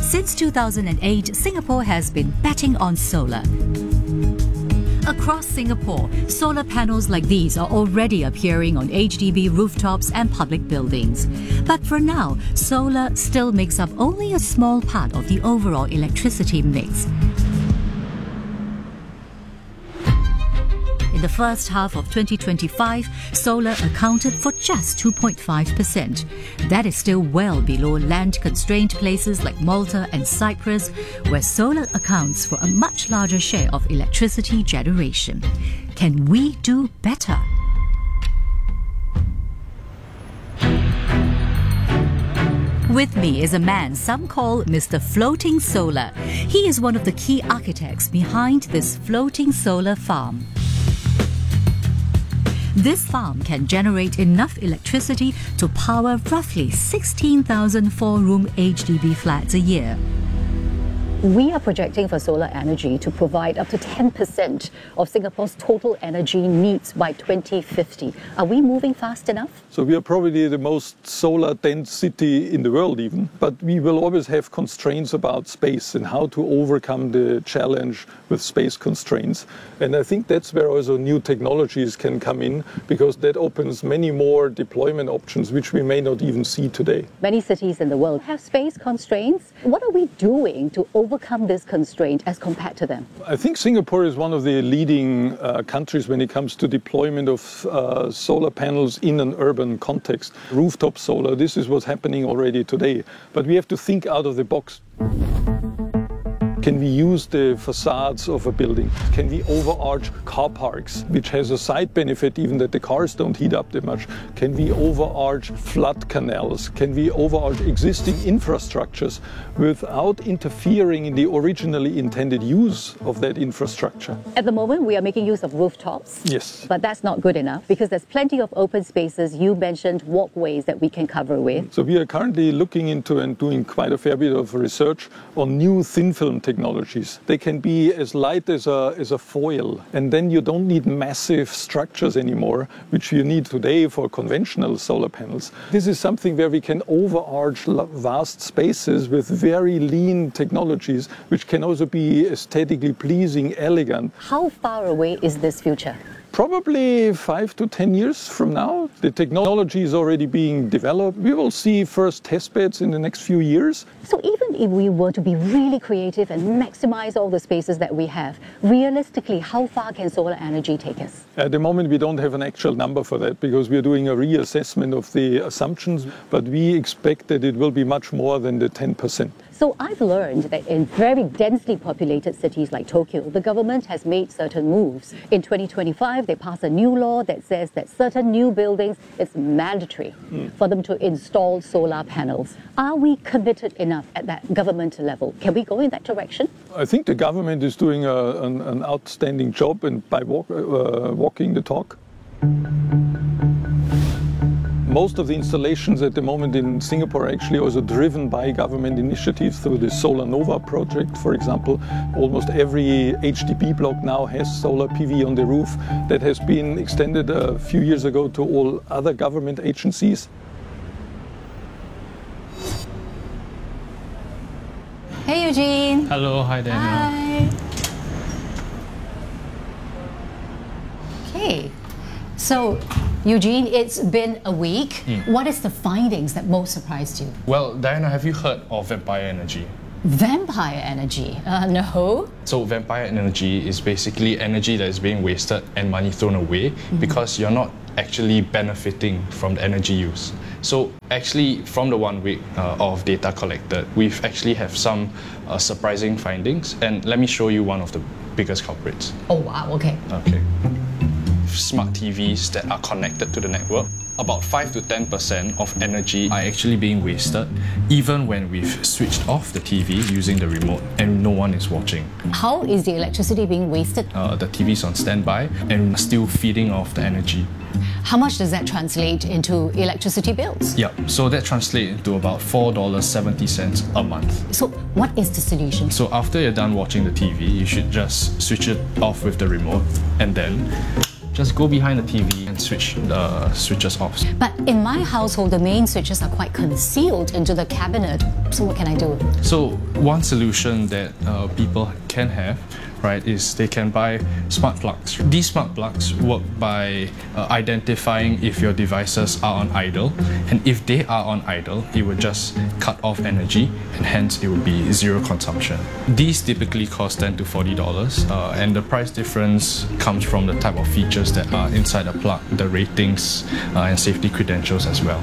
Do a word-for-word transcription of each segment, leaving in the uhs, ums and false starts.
Since two thousand eight, Singapore has been betting on solar. Across Singapore, solar panels like these are already appearing on H D B rooftops and public buildings. But for now, solar still makes up only a small part of the overall electricity mix. In the first half of twenty twenty-five, solar accounted for just two point five percent. That is still well below land-constrained places like Malta and Cyprus, where solar accounts for a much larger share of electricity generation. Can we do better? With me is a man some call Mister Floating Solar. He is one of the key architects behind this floating solar farm. This farm can generate enough electricity to power roughly sixteen thousand four-room H D B flats a year. We are projecting for solar energy to provide up to ten percent of Singapore's total energy needs by twenty fifty. Are we moving fast enough? So we are probably the most solar-dense city in the world even, but we will always have constraints about space and how to overcome the challenge with space constraints. And I think that's where also new technologies can come in, because that opens many more deployment options which we may not even see today. Many cities in the world have space constraints. What are we doing to overcome this constraint as compared to them? I think Singapore is one of the leading uh, countries when it comes to deployment of uh, solar panels in an urban context. Rooftop solar, this is what's happening already today. But we have to think out of the box. Can we use the facades of a building? Can we overarch car parks, which has a side benefit even that the cars don't heat up that much? Can we overarch flood canals? Can we overarch existing infrastructures without interfering in the originally intended use of that infrastructure? At the moment, we are making use of rooftops. Yes. But that's not good enough, because there's plenty of open spaces. You mentioned walkways that we can cover with. So we are currently looking into and doing quite a fair bit of research on new thin film technologies. They can be as light as a, as a foil, and then you don't need massive structures anymore, which you need today for conventional solar panels. This is something where we can overarch vast spaces with very lean technologies, which can also be aesthetically pleasing, elegant. How far away is this future? Probably five to ten years from now. The technology is already being developed. We will see first testbeds in the next few years. So even if we were to be really creative and maximize all the spaces that we have, realistically, how far can solar energy take us? At the moment, we don't have an actual number for that, because we are doing a reassessment of the assumptions, but we expect that it will be much more than the ten percent. So I've learned that in very densely populated cities like Tokyo, the government has made certain moves. In twenty twenty-five, they passed a new law that says that certain new buildings, it's mandatory mm. for them to install solar panels. Are we committed enough at that government level? Can we go in that direction? I think the government is doing a, an, an outstanding job and by walk, uh, walking the talk. Most of the installations at the moment in Singapore are actually also driven by government initiatives through the Solar Nova project, for example. Almost every H D B block now has solar P V on the roof. That has been extended a few years ago to all other government agencies. Hey Eugene. Hello, hi Daniel. Hi. Okay, so Eugene, it's been a week. Mm. What is the findings that most surprised you? Well, Diana, have you heard of vampire energy? Vampire energy? Uh, no. So vampire energy is basically energy that is being wasted and money thrown away mm-hmm. because you're not actually benefiting from the energy use. So actually, from the one week uh, of data collected, we've actually have some uh, surprising findings, and let me show you one of the biggest culprits. Oh wow, okay. Okay. Smart T Vs that are connected to the network, about five to ten percent of energy are actually being wasted even when we've switched off the T V using the remote and no one is watching. How is the electricity being wasted? Uh, the T V's on standby and still feeding off the energy. How much does that translate into electricity bills? Yeah, so that translates into about four dollars and seventy cents a month. So what is the solution? So after you're done watching the T V, you should just switch it off with the remote and then just go behind the T V and switch the switches off. But in my household, the main switches are quite concealed into the cabinet. So what can I do? So one solution that uh, people can have, right, is they can buy smart plugs. These smart plugs work by uh, identifying if your devices are on idle, and if they are on idle, it will just cut off energy, and hence it will be zero consumption. These typically cost ten to forty dollars, uh, and the price difference comes from the type of features that are inside the plug, the ratings, uh, and safety credentials as well.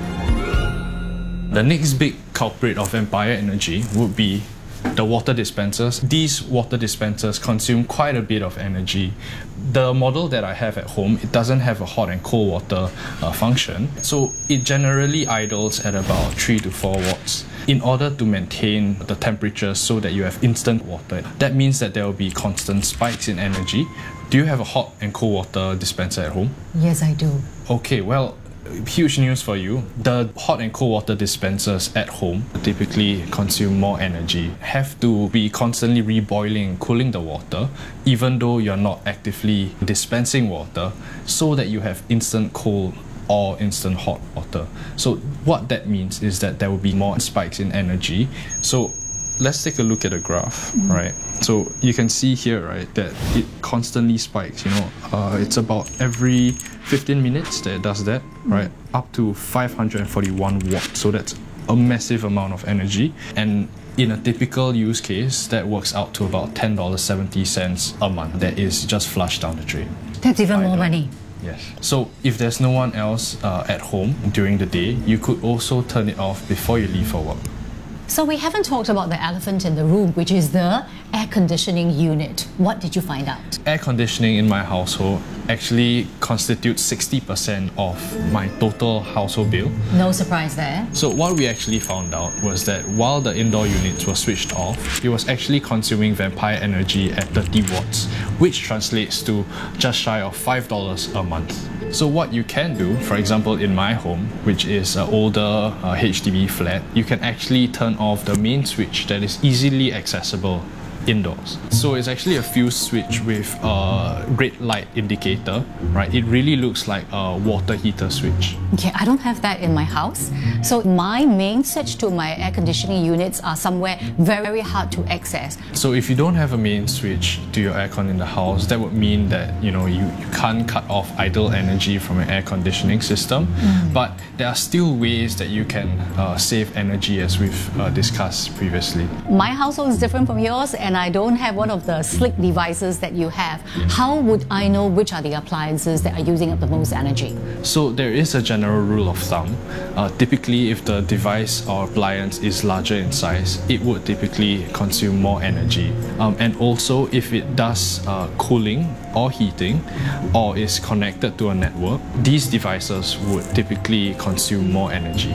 The next big culprit of Empire Energy would be the water dispensers. These water dispensers consume quite a bit of energy. The model that I have at home, it doesn't have a hot and cold water uh, function, so it generally idles at about three to four watts. In order to maintain the temperature so that you have instant water, that means that there will be constant spikes in energy. Do you have a hot and cold water dispenser at home? Yes, I do. Okay, well, huge news for you. The hot and cold water dispensers at home typically consume more energy, have to be constantly reboiling, cooling the water, even though you're not actively dispensing water, so that you have instant cold or instant hot water. So what that means is that there will be more spikes in energy. So let's take a look at the graph, mm-hmm. right? So you can see here, right, that it constantly spikes, you know, uh, it's about every fifteen minutes that it does that, mm-hmm. right, up to five hundred forty-one watts. So that's a massive amount of energy. And in a typical use case, that works out to about ten dollars and seventy cents a month. That is just flushed down the drain. That's even more money. Yes. So if there's no one else uh, at home during the day, you could also turn it off before you leave for work. So we haven't talked about the elephant in the room, which is the air conditioning unit. What did you find out? Air conditioning in my household actually constitutes sixty percent of my total household bill. No surprise there. So what we actually found out was that while the indoor units were switched off, it was actually consuming Vampire energy at thirty watts, which translates to just shy of five dollars a month. So what you can do, for example in my home, which is an older uh, H D B flat, you can actually turn off the main switch that is easily accessible indoors. So it's actually a fuse switch with a red light indicator, right? It really looks like a water heater switch. Okay, I don't have that in my house. So my main switch to my air conditioning units are somewhere very, very hard to access. So if you don't have a main switch to your aircon in the house, that would mean that, you know, you, you can't cut off idle energy from your air conditioning system. Mm. But there are still ways that you can uh, save energy, as we've uh, discussed previously. My household is different from yours, and I don't have one of the slick devices that you have. How would I know which are the appliances that are using up the most energy? So there is a general rule of thumb. Uh, typically, if the device or appliance is larger in size, it would typically consume more energy. Um, and also, if it does uh, cooling or heating, or is connected to a network, these devices would typically consume more energy.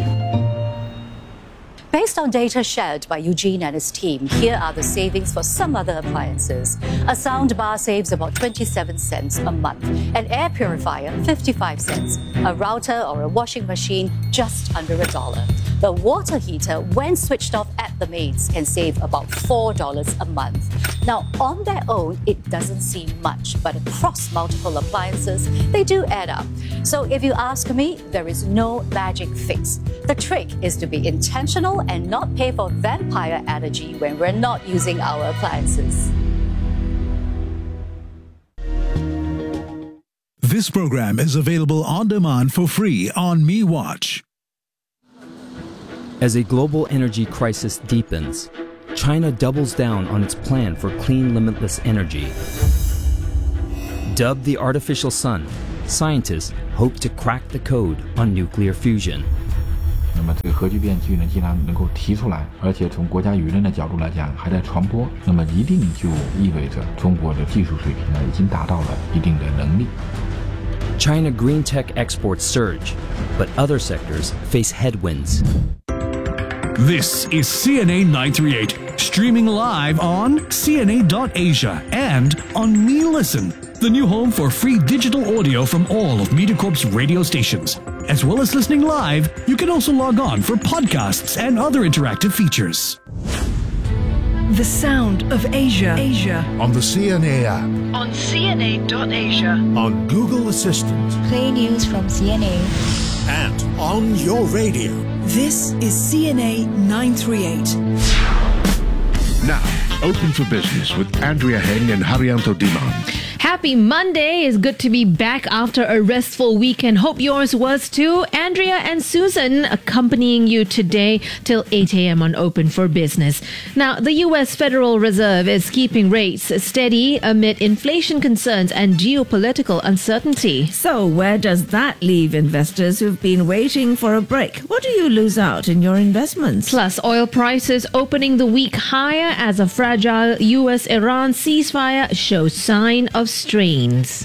Based on data shared by Eugene and his team, here are the savings for some other appliances. A soundbar saves about twenty-seven cents a month, an air purifier fifty-five cents, a router or a washing machine just under a dollar. The water heater, when switched off at the mains, can save about four dollars a month. Now, on their own, it doesn't seem much, but across multiple appliances, they do add up. So if you ask me, there is no magic fix. The trick is to be intentional and not pay for vampire energy when we're not using our appliances. This program is available on demand for free on MeWatch. As a global energy crisis deepens, China doubles down on its plan for clean, limitless energy. Dubbed the artificial sun, scientists hope to crack the code on nuclear fusion. 那么这个核聚变技呢，既然能够提出来，而且从国家舆论的角度来讲还在传播，那么一定就意味着中国的技术水平呢已经达到了一定的能力。 China green tech exports surge, but other sectors face headwinds. This is C N A nine thirty-eight, streaming live on C N A dot asia and on MeListen, the new home for free digital audio from all of MediaCorp's radio stations. As well as listening live, you can also log on for podcasts and other interactive features. The sound of Asia. Asia. On the C N A app. on C N A dot Asia, on Google Assistant, Play news from C N A, and on your radio. This is C N A nine three eight. Now, Open for Business with Andrea Heng and Haryanto Diman. Happy Monday. It's good to be back after a restful weekend. Hope yours was too. Andrea and Susan accompanying you today till eight a.m. on Open for Business. Now, the U S Federal Reserve is keeping rates steady amid inflation concerns and geopolitical uncertainty. So where does that leave investors who've been waiting for a break? What do you lose out in your investments? Plus, oil prices opening the week higher as a fragile U S Iran ceasefire shows sign of strains.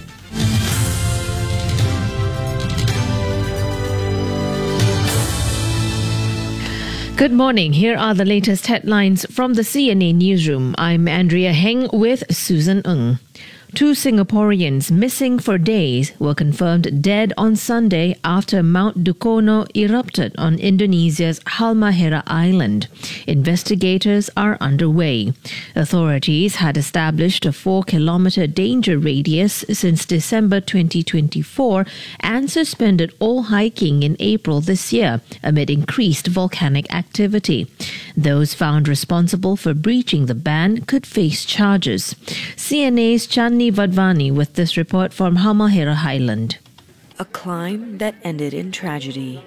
Good morning. Here are the latest headlines from the C N A newsroom. I'm Andrea Heng with Susan Ng. Two Singaporeans missing for days were confirmed dead on Sunday after Mount Dukono erupted on Indonesia's Halmahera Island. Investigators are underway. Authorities had established a four-kilometre danger radius since December twenty twenty-four and suspended all hiking in April this year amid increased volcanic activity. Those found responsible for breaching the ban could face charges. C N A's Chandni Vadvani with this report from Halmahera Highland. A climb that ended in tragedy.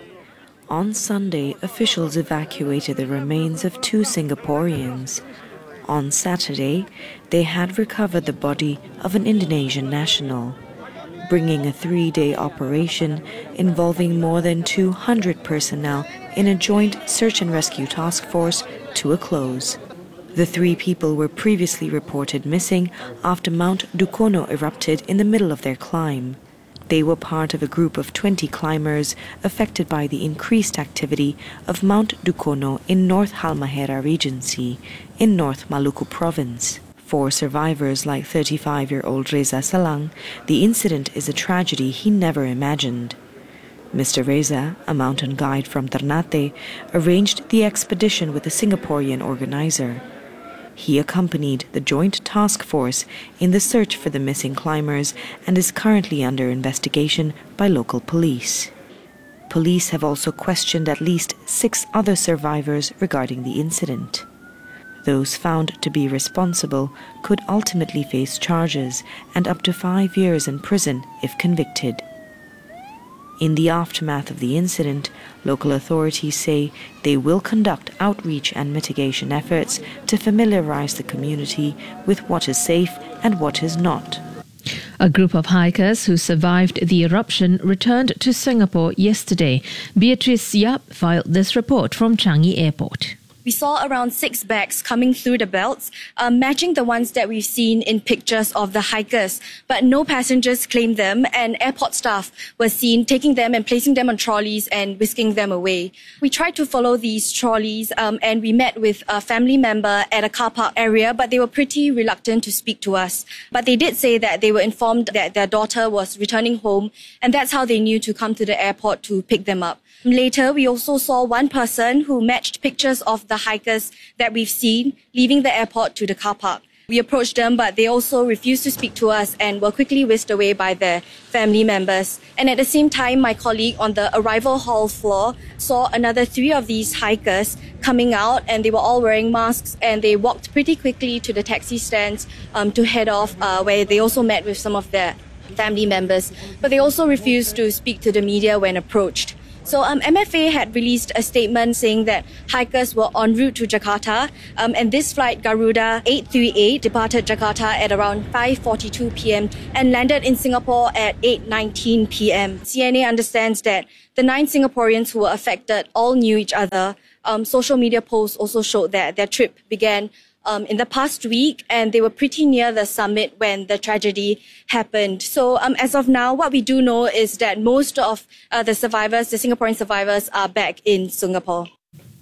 On Sunday, officials evacuated the remains of two Singaporeans. On Saturday, they had recovered the body of an Indonesian national, bringing a three-day operation involving more than two hundred personnel in a joint search and rescue task force to a close. The three people were previously reported missing after Mount Dukono erupted in the middle of their climb. They were part of a group of twenty climbers affected by the increased activity of Mount Dukono in North Halmahera Regency in North Maluku Province. For survivors like thirty-five-year-old Reza Salang, the incident is a tragedy he never imagined. Mister Reza, a mountain guide from Ternate, arranged the expedition with a Singaporean organizer. He accompanied the joint task force in the search for the missing climbers and is currently under investigation by local police. Police have also questioned at least six other survivors regarding the incident. Those found to be responsible could ultimately face charges and up to five years in prison if convicted. In the aftermath of the incident, local authorities say they will conduct outreach and mitigation efforts to familiarize the community with what is safe and what is not. A group of hikers who survived the eruption returned to Singapore yesterday. Beatrice Yap filed this report from Changi Airport. We saw around six bags coming through the belts, uh, matching the ones that we've seen in pictures of the hikers. But no passengers claimed them, and airport staff were seen taking them and placing them on trolleys and whisking them away. We tried to follow these trolleys, um, and we met with a family member at a car park area, but they were pretty reluctant to speak to us. But they did say that they were informed that their daughter was returning home, and that's how they knew to come to the airport to pick them up. Later, we also saw one person who matched pictures of the hikers that we've seen leaving the airport to the car park. We approached them, but they also refused to speak to us and were quickly whisked away by their family members. And at the same time, my colleague on the arrival hall floor saw another three of these hikers coming out, and they were all wearing masks, and they walked pretty quickly to the taxi stands um, to head off, uh, where they also met with some of their family members. But they also refused to speak to the media when approached. So um, M F A had released a statement saying that hikers were en route to Jakarta, um, and this flight, Garuda eight three eight, departed Jakarta at around five forty-two p.m. and landed in Singapore at eight nineteen p.m. C N A understands that the nine Singaporeans who were affected all knew each other. Um, social media posts also showed that their trip began Um, in the past week, and they were pretty near the summit when the tragedy happened. So um, as of now, what we do know is that most of uh, the survivors, the Singaporean survivors, are back in Singapore.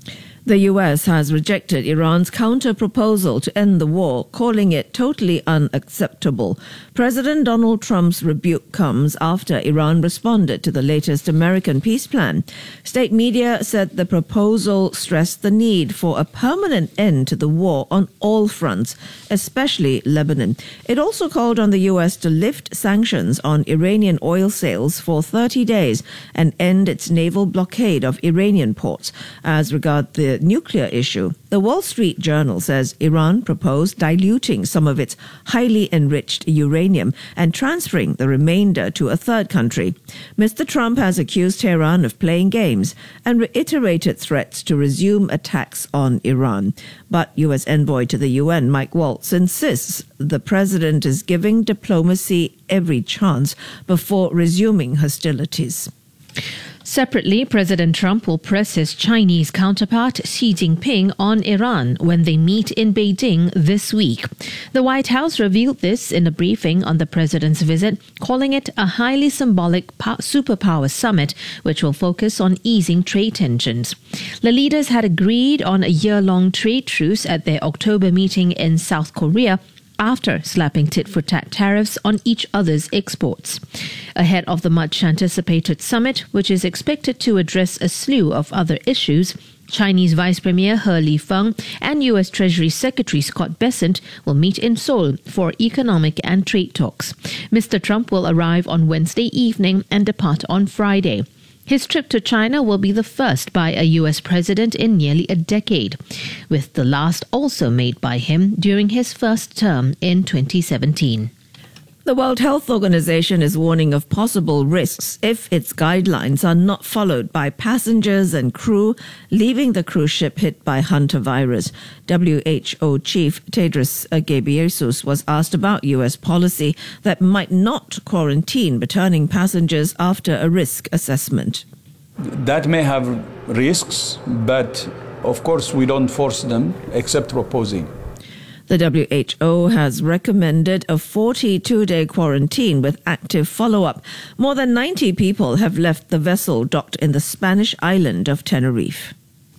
The U S has rejected Iran's counter-proposal to end the war, calling it totally unacceptable. President Donald Trump's rebuke comes after Iran responded to the latest American peace plan. State media said the proposal stressed the need for a permanent end to the war on all fronts, especially Lebanon. It also called on the U S to lift sanctions on Iranian oil sales for thirty days and end its naval blockade of Iranian ports. As regards the nuclear issue, the Wall Street Journal says Iran proposed diluting some of its highly enriched uranium and transferring the remainder to a third country. Mister Trump has accused Tehran of playing games and reiterated threats to resume attacks on Iran. But U S envoy to the U N, Mike Waltz, insists the president is giving diplomacy every chance before resuming hostilities. Separately, President Trump will press his Chinese counterpart Xi Jinping on Iran when they meet in Beijing this week. The White House revealed this in a briefing on the president's visit, calling it a highly symbolic superpower summit which will focus on easing trade tensions. The leaders had agreed on a year-long trade truce at their October meeting in South Korea, after slapping tit-for-tat tariffs on each other's exports. Ahead of the much-anticipated summit, which is expected to address a slew of other issues, Chinese Vice Premier He Lifeng and U S Treasury Secretary Scott Bessent will meet in Seoul for economic and trade talks. Mister Trump will arrive on Wednesday evening and depart on Friday. His trip to China will be the first by a U S president in nearly a decade, with the last also made by him during his first term in twenty seventeen. The World Health Organization is warning of possible risks if its guidelines are not followed by passengers and crew leaving the cruise ship hit by hantavirus. W H O Chief Tedros Ghebreyesus was asked about U S policy that might not quarantine returning passengers after a risk assessment. That may have risks, but of course we don't force them except proposing. The W H O has recommended a forty-two day quarantine with active follow-up. More than ninety people have left the vessel docked in the Spanish island of Tenerife.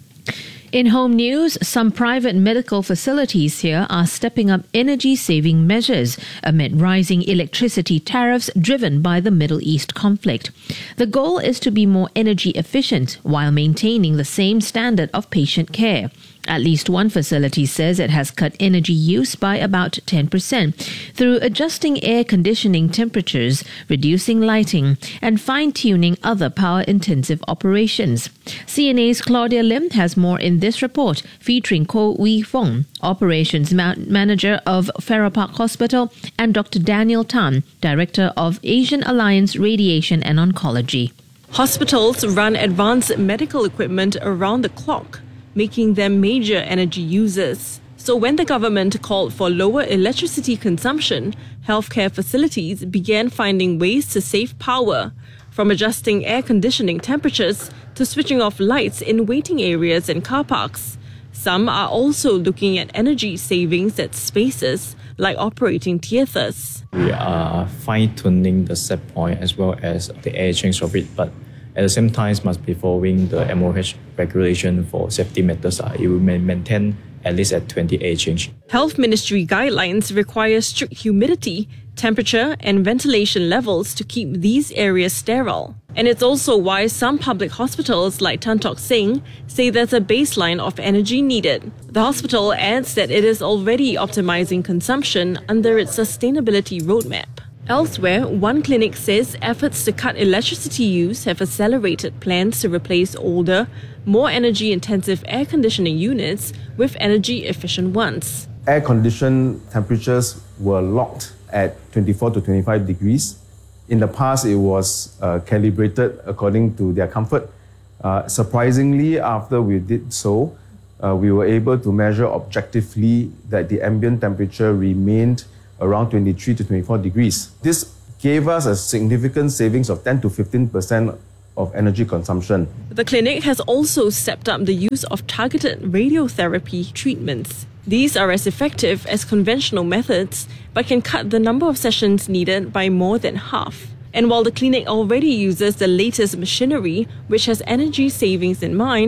In home news, some private medical facilities here are stepping up energy-saving measures amid rising electricity tariffs driven by the Middle East conflict. The goal is to be more energy efficient while maintaining the same standard of patient care. At least one facility says it has cut energy use by about ten percent through adjusting air conditioning temperatures, reducing lighting, and fine-tuning other power-intensive operations. C N A's Claudia Lim has more in this report, featuring Ko Wee Fong, Operations Ma- Manager of Farrer Park Hospital, and Doctor Daniel Tan, Director of Asian Alliance Radiation and Oncology. Hospitals run advanced medical equipment around the clock, making them major energy users. So when the government called for lower electricity consumption, healthcare facilities began finding ways to save power, from adjusting air conditioning temperatures to switching off lights in waiting areas and car parks. Some are also looking at energy savings at spaces like operating theatres. We are fine-tuning the set point as well as the air change of it, but at the same time, must be following the M O H regulation for safety matters. It will maintain at least at twenty air change. Health Ministry guidelines require strict humidity, temperature, and ventilation levels to keep these areas sterile. And it's also why some public hospitals like Tan Tock Seng say there's a baseline of energy needed. The hospital adds that it is already optimizing consumption under its sustainability roadmap. Elsewhere, one clinic says efforts to cut electricity use have accelerated plans to replace older, more energy-intensive air conditioning units with energy-efficient ones. Air-conditioned temperatures were locked at twenty-four to twenty-five degrees. In the past, it was uh, calibrated according to their comfort. Uh, surprisingly, after we did so, uh, we were able to measure objectively that the ambient temperature remained around twenty-three to twenty-four degrees. This gave us a significant savings of ten to fifteen percent of energy consumption. The clinic has also stepped up the use of targeted radiotherapy treatments. These are as effective as conventional methods, but can cut the number of sessions needed by more than half. And while the clinic already uses the latest machinery, which has energy savings in mind,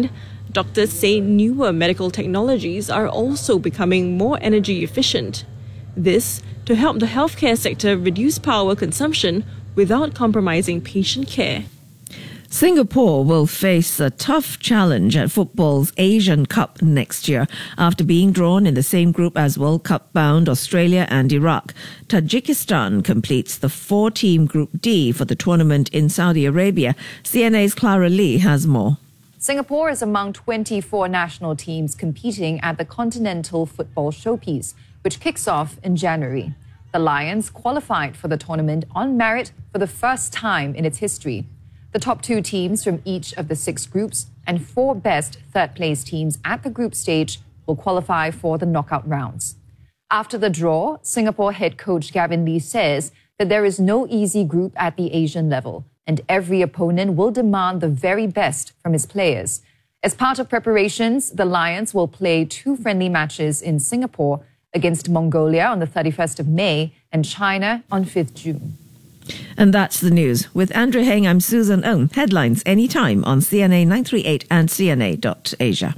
Doctors say newer medical technologies are also becoming more energy efficient. This to help the healthcare sector reduce power consumption without compromising patient care. Singapore will face a tough challenge at football's Asian Cup next year after being drawn in the same group as World Cup bound Australia and Iraq. Tajikistan completes the four-team Group D for the tournament in Saudi Arabia. C N A's Clara Lee has more. Singapore is among twenty-four national teams competing at the Continental Football Showpiece, which kicks off in January. The Lions qualified for the tournament on merit for the first time in its history. The top two teams from each of the six groups and four best third-place teams at the group stage will qualify for the knockout rounds. After the draw, Singapore head coach Gavin Lee says that there is no easy group at the Asian level, and every opponent will demand the very best from his players. As part of preparations, the Lions will play two friendly matches in Singapore against Mongolia on the thirty-first of May and China on fifth of June. And that's the news. With Andrea Heng, I'm Susan Ng. Headlines anytime on C N A nine three eight and C N A dot Asia.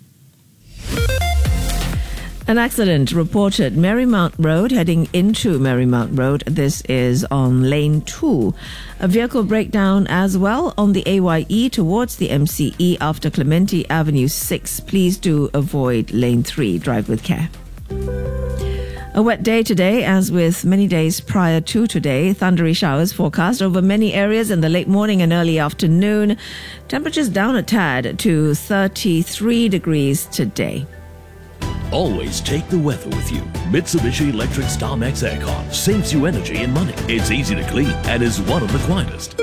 An accident reported Marymount Road, heading into Marymount Road. This is on lane two. A vehicle breakdown as well on the A Y E towards the M C E after Clementi Avenue six. Please do avoid lane three. Drive with care. A wet day today, as with many days prior to today. Thundery showers forecast over many areas in the late morning and early afternoon. Temperatures down a tad to thirty-three degrees today. Always take the weather with you. Mitsubishi Electric StarMax Aircon saves you energy and money. It's easy to clean and is one of the quietest.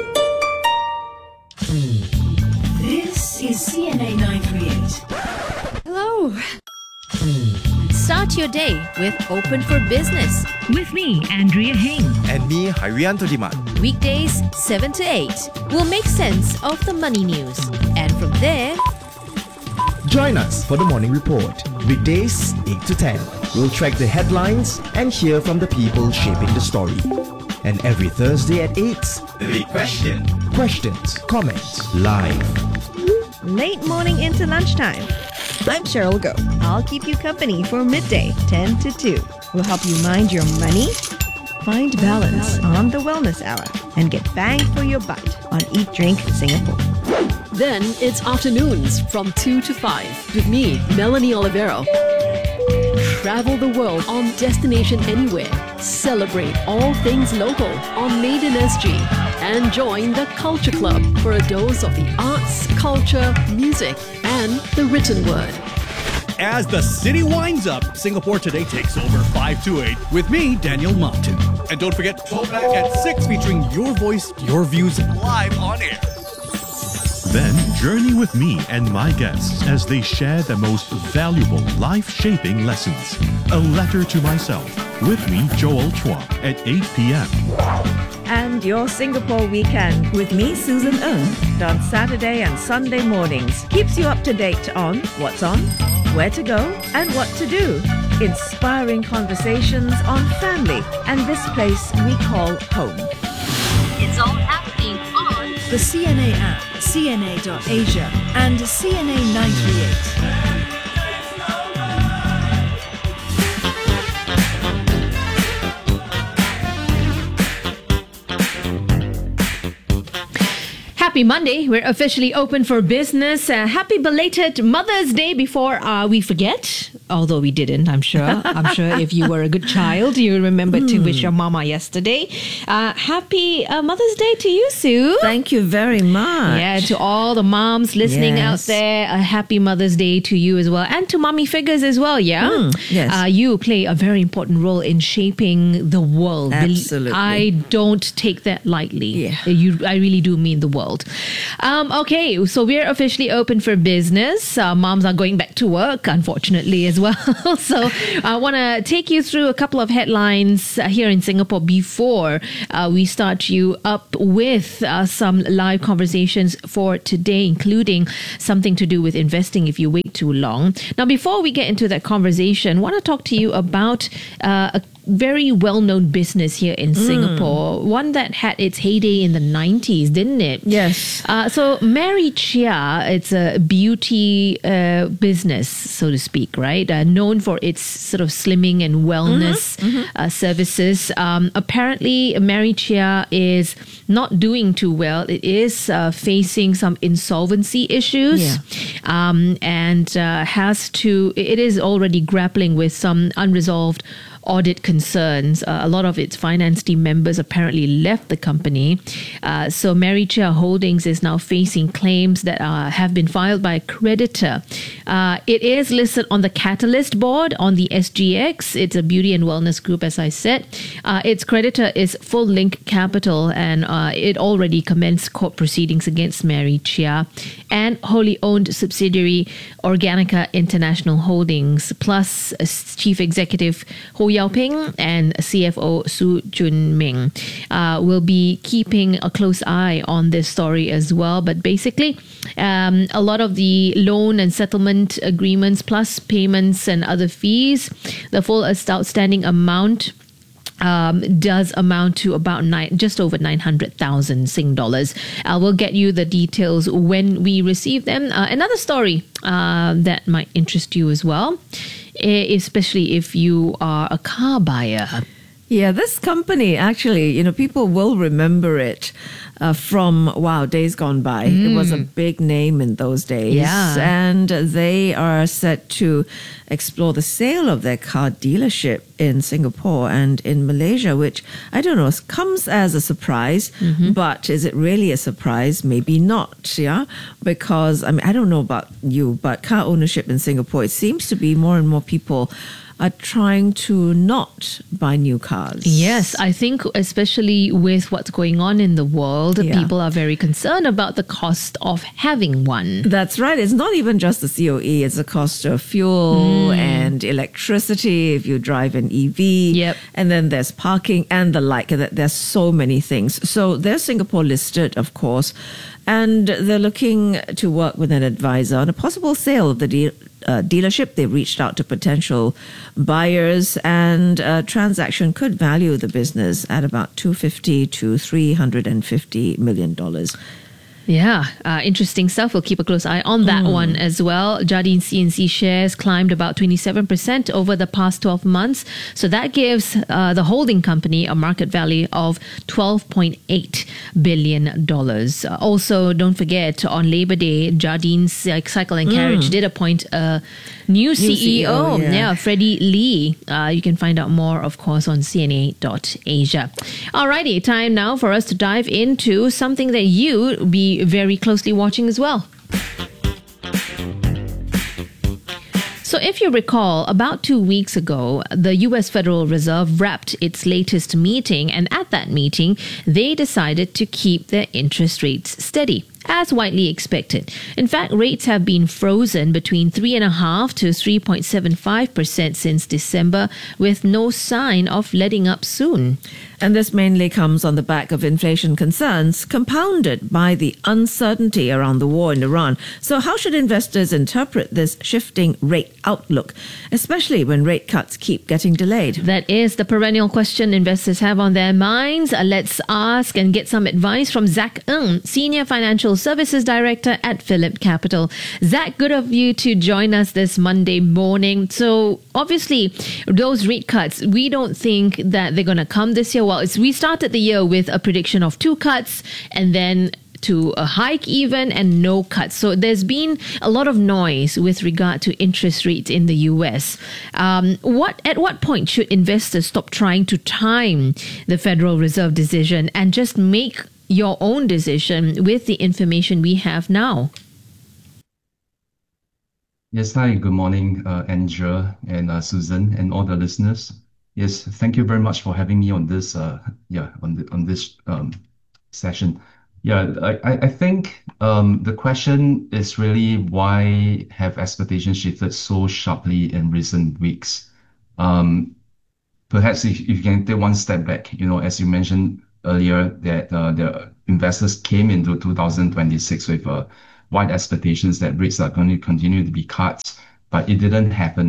This is C N A nine three eight. Hello. Start your day with Open for Business. With me, Andrea Heng. And me, Haryanto Diman. Weekdays, seven to eight. We'll make sense of the money news. And from there, join us for the Morning Report. Weekdays, eight to ten. We'll track the headlines and hear from the people shaping the story. And every Thursday at eight, The Big Question. Questions, comments, live. Late morning into lunchtime. I'm Cheryl Go. I'll keep you company for midday, ten to two. We'll help you mind your money, find balance on the Wellness Hour, and get bang for your buck on Eat Drink Singapore. Then it's afternoons from two to five with me, Melanie Olivero. Travel the world on Destination Anywhere. Celebrate all things local on Made in S G. And join the Culture Club for a dose of the arts, culture, music, and the written word. As the city winds up, Singapore Today takes over five to eight with me, Daniel Martin. And don't forget, Talkback at six featuring your voice, your views live on air. Then journey with me and my guests as they share the most valuable life-shaping lessons. A Letter to Myself with me, Joel Chua, at eight p.m. And your Singapore weekend with me, Susan Ng, on Saturday and Sunday mornings. Keeps you up to date on what's on, where to go, and what to do. Inspiring conversations on family and this place we call home. it's all happening on the C N A app, C N A dot Asia, and C N A nine three eight. Happy Monday. We're officially open for business. Uh, happy belated Mother's Day before uh, we forget. Although we didn't, I'm sure. I'm sure if you were a good child, you remembered mm. to wish your mama yesterday. Uh, happy uh, Mother's Day to you, Sue. Thank you very much. Yeah, to all the moms listening yes. out there, a happy Mother's Day to you as well. And to mommy figures as well, yeah? Mm, yes. Uh, you play a very important role in shaping the world. Absolutely. I don't take that lightly. Yeah. You, I really do mean the world. Um, okay, so we're officially open for business. Uh, moms are going back to work, unfortunately, as well. So I want to take you through a couple of headlines uh, here in Singapore before uh, we start you up with uh, some live conversations for today, including something to do with investing if you wait too long. Now, before we get into that conversation, I want to talk to you about uh, a very well-known business here in Mm. Singapore, one that had its heyday in the nineties, didn't it? Yes. Uh, so Mary Chia, it's a beauty uh, business, so to speak, right? Uh, known for its sort of slimming and wellness Mhm, mhm. Uh, services. Um, apparently, Mary Chia is not doing too well. It is uh, facing some insolvency issues, Yeah. um, and uh, has to. It is already grappling with some unresolved audit concerns. Uh, a lot of its finance team members apparently left the company. Uh, so Mary Chia Holdings is now facing claims that uh, have been filed by a creditor. Uh, it is listed on the Catalyst board on the S G X. It's a beauty and wellness group, as I said. Uh, its creditor is Full Link Capital, and uh, it already commenced court proceedings against Mary Chia and wholly owned subsidiary Organica International Holdings, plus uh, Chief Executive Ho Yao Ping and C F O Su Jun Ming. Uh, will be keeping a close eye on this story as well. But basically, um, a lot of the loan and settlement agreements, plus payments and other fees, the full outstanding amount Um, does amount to about nine, just over nine hundred thousand Sing dollars. I will get you the details when we receive them. Uh, another story uh, that might interest you as well, eh, especially if you are a car buyer. Yeah, this company actually, you know, people will remember it uh, from, wow, days gone by. It was a Mm. big name in those days. Yeah. And they are set to explore the sale of their car dealership in Singapore and in Malaysia, which I don't know, comes as a surprise, Mhm. but is it really a surprise? Maybe not, yeah? Because, I mean, I don't know about you, but car ownership in Singapore, it seems to be more and more people are trying to not buy new cars. Yes, I think especially with what's going on in the world, Yeah. people are very concerned about the cost of having one. That's right. It's not even just the C O E, it's the cost of fuel Mm. and electricity if you drive an E V. Yep. And then there's parking and the like. That There's so many things. So they're Singapore listed, of course, and they're looking to work with an advisor on a possible sale of the deal. Uh, dealership. They reached out to potential buyers, and a transaction could value the business at about two hundred fifty to three hundred fifty million dollars. Yeah, uh, interesting stuff. We'll keep a close eye on that Mm. one as well. Jardine C N C shares climbed about twenty-seven percent over the past twelve months. So that gives uh, the holding company a market value of twelve point eight billion dollars. Uh, also, don't forget, on Labor Day, Jardine Cycle and Carriage Mm. did appoint a new, C E O. C E O, yeah. Freddie Lee. Uh, you can find out more, of course, on C N A dot Asia. Alrighty, time now for us to dive into something that you be very closely watching as well. So if you recall, about two weeks ago, the U S Federal Reserve wrapped its latest meeting, and at that meeting, they decided to keep their interest rates steady, as widely expected. In fact, rates have been frozen between three point five to three point seven five percent since December, with no sign of letting up soon. And this mainly comes on the back of inflation concerns, compounded by the uncertainty around the war in Iran. So how should investors interpret this shifting rate outlook, especially when rate cuts keep getting delayed? That is the perennial question investors have on their minds. Uh, let's ask and get some advice from Zach Ng, Senior Financial Services Director at Phillip Capital. Zach, good of you to join us this Monday morning. So obviously, those rate cuts, we don't think that they're going to come this year. Well, it's, we started the year with a prediction of two cuts and then to a hike even and no cuts. So there's been a lot of noise with regard to interest rates in the U S. Um, what at what point should investors stop trying to time the Federal Reserve decision and just make your own decision with the information we have now? Yes, hi, good morning, uh, Andrea and uh, Susan and all the listeners. Yes, thank you very much for having me on this, uh, yeah, on the, on this um, session. Yeah, I, I I think um, the question is really why have expectations shifted so sharply in recent weeks? Um, perhaps if, if you can take one step back, you know, as you mentioned earlier, that uh, the investors came into two thousand twenty-six with uh, wide expectations that rates are going to continue to be cut, but it didn't happen.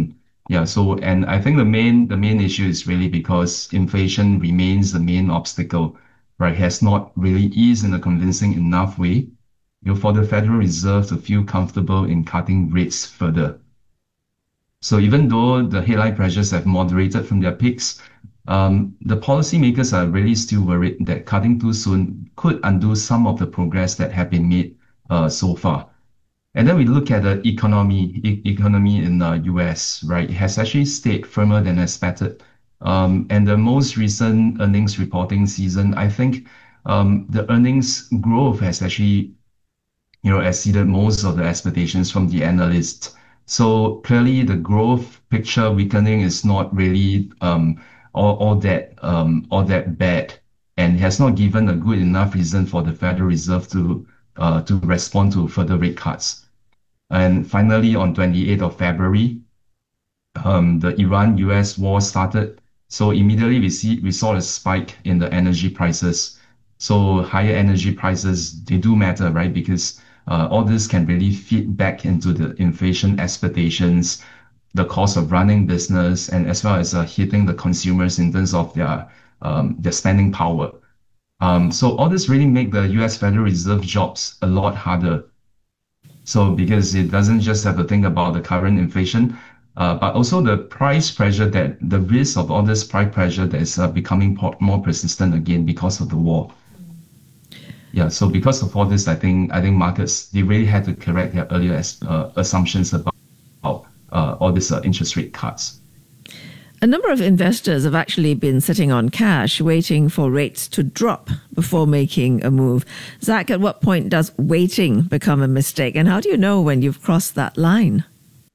Yeah, so and I think the main the main issue is really because inflation remains the main obstacle, right? Has not really eased in a convincing enough way, you know, for the Federal Reserve to feel comfortable in cutting rates further. So even though the headline pressures have moderated from their peaks, um, the policymakers are really still worried that cutting too soon could undo some of the progress that have been made uh, so far. And then we look at the economy, e- economy in the U S, right? It has actually stayed firmer than expected. Um, and the most recent earnings reporting season, I think um, the earnings growth has actually, you know, exceeded most of the expectations from the analysts. So clearly the growth picture weakening is not really um, all, all that um, all that bad, and has not given a good enough reason for the Federal Reserve to uh, to respond to further rate cuts. And finally, on twenty-eighth of February, um, the Iran-U S war started. So immediately we see we saw a spike in the energy prices. So higher energy prices, they do matter, right? Because uh, all this can really feed back into the inflation expectations, the cost of running business, and as well as uh, hitting the consumers in terms of their um, their spending power. Um, so all this really make the U S Federal Reserve jobs a lot harder. So because it doesn't just have to think about the current inflation, uh, but also the price pressure, that the risk of all this price pressure that is uh, becoming more persistent again because of the war. Yeah, so because of all this, I think I think markets, they really had to correct their earlier uh, assumptions about uh, all these uh, interest rate cuts. A number of investors have actually been sitting on cash waiting for rates to drop before making a move. Zach, at what point does waiting become a mistake? And how do you know when you've crossed that line?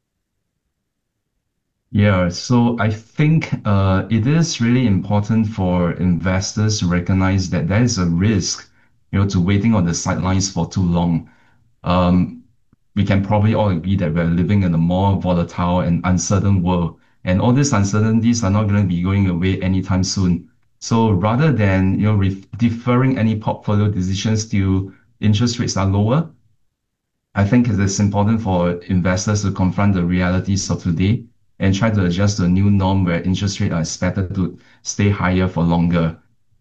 Yeah, so I think uh, it is really important for investors to recognize that there is a risk, you know, to waiting on the sidelines for too long. Um, we can probably all agree that we're living in a more volatile and uncertain world. And all these uncertainties are not going to be going away anytime soon. So rather than, you know, re- deferring any portfolio decisions till interest rates are lower, I think it is important for investors to confront the realities of today and try to adjust to a new norm where interest rates are expected to stay higher for longer.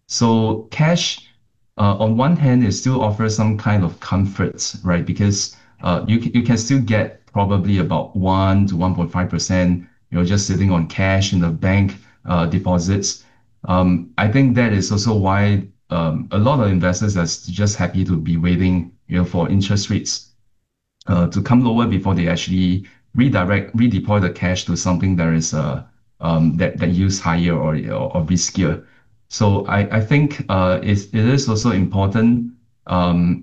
So cash, uh, on one hand, it still offers some kind of comfort, right? Because uh, you you can still get probably about one to one point five percent. You know, just sitting on cash in the bank uh, deposits. Um, I think that is also why um, a lot of investors are just happy to be waiting, you know, for interest rates uh, to come lower before they actually redirect, redeploy the cash to something that is uh, um, that that yields higher or or, or riskier. So I I think uh, it it is also important um,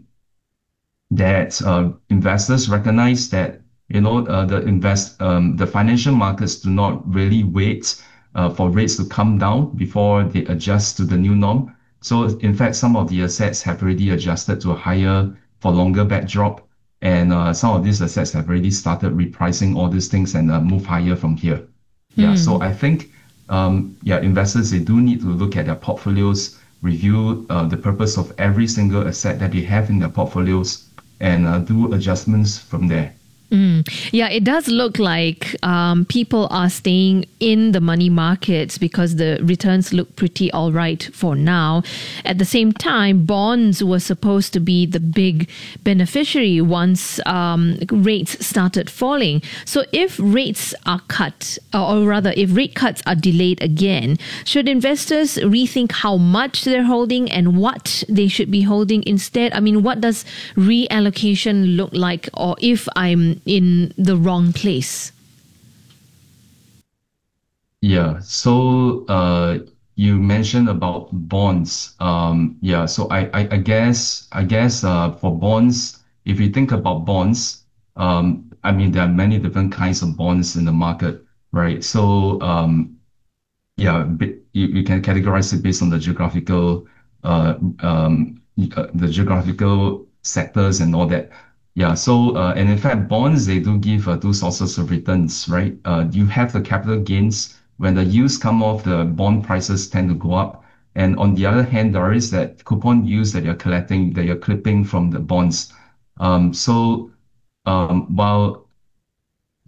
that uh, investors recognize that, you know, uh, the invest, um, the financial markets do not really wait uh, for rates to come down before they adjust to the new norm. So in fact, some of the assets have already adjusted to a higher for longer backdrop. And uh, some of these assets have already started repricing all these things and uh, move higher from here. Yeah, Mm. so I think, um, yeah, investors, they do need to look at their portfolios, review uh, the purpose of every single asset that they have in their portfolios, and uh, do adjustments from there. Mm. Yeah, it does look like um, people are staying in the money markets because the returns look pretty all right for now. At the same time, bonds were supposed to be the big beneficiary once um, rates started falling. So if rates are cut, or rather if rate cuts are delayed again, should investors rethink how much they're holding and what they should be holding instead? I mean, what does reallocation look like, or if I'm in the wrong place? Yeah. So uh, you mentioned about bonds. Um, yeah. So I, I, I guess I guess uh, for bonds, if you think about bonds, um, I mean there are many different kinds of bonds in the market, right? So um, yeah, bi- you, you can categorize it based on the geographical uh, um, uh, the geographical sectors and all that. Yeah. So, uh, and in fact, bonds, they do give uh, two sources of returns, right? Uh, you have the capital gains. When the yields come off, the bond prices tend to go up. And on the other hand, there is that coupon yields that you're collecting, that you're clipping from the bonds. Um, so, um, while